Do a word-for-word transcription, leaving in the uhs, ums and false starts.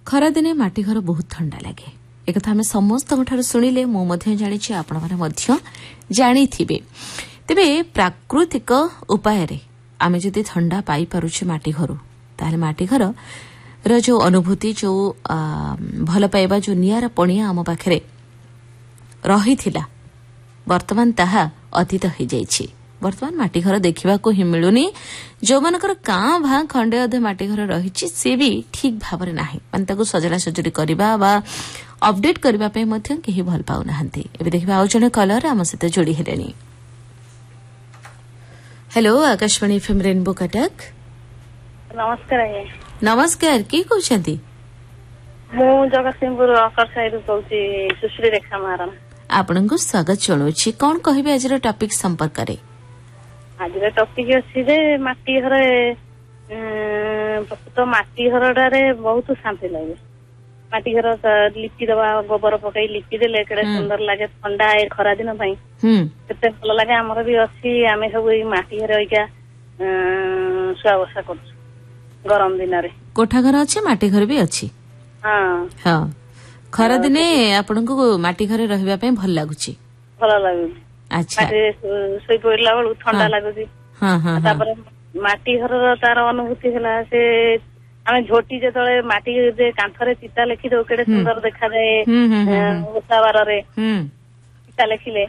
ଖରା ଦିନେ ମାଟି ଘର ବହୁତ ଥଣ୍ଡା ଲାଗେ एकथा आम समस्त शुणिले मुझे जानी आपण मैंने जानिथिबे। तेबे प्राकृतिक उपाय आम जदि ठंडा पाई पारुछे माटी घर ताले माटी घर रो जो अनुभूति जो भल पाइबा जो नियारा पणिया आम पाखरे रही थिला वर्तमान ताहा अतीत हो जाइछि। वर्तमान माटी घर देखा ही मिलूनी जो मनकर काँ भा खंडे अधे माटी घर रही सी भी ठीक भाव ना मान सजड़ा सजड़ी करवा अपडेट करने के भल पाऊना। देखा आउ जड़े कलर आम सहित जोड़ी हेले। Hello Akashvani FM rainbow Cuttack. नमस्कार। नमस्कार किए कहते? जगतसिंहपुर अकर साइड कहूँ सुश्री रेखा महाराण। आपण को स्वागत जनाऊँ। कौन कहे आज टॉपिक संपर्क रे? आज टॉपिक अच्छी जे माटी घर तो माटी घरटारे बहुत शांति लगे। माटी घर लिपि दबा गोबर पकई लिपि देले केड़े सुंदर लगे ठंडा ए खरा दिन पई केते भल लगे। हमर भी अच्छी आमे सब ई माटी घर ओइका सुआवसा करछु गरम दिन रे। कोठा घर अछि माटी घर भी अछि। हां हां खरा दिने आपन को माटी घरे रहबा पई भल लागुची। भल लागुची। अच्छा सोई पड़ला बेलू ठंडा लगुची। हां हां तापर माटी घर तार अनुभूति हला से आमे झोटी जेतळे माटी जे कांथरे चिता लेखि दो केडे सुंदर देखा जाए ओसावार रे चिता लेखिले